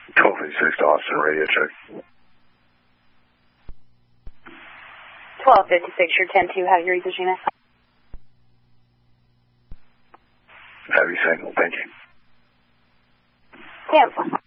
1256 to Austin, radio check. 1256, you're 10-2, have your Gina. Heavy signal, thank you. Cancel.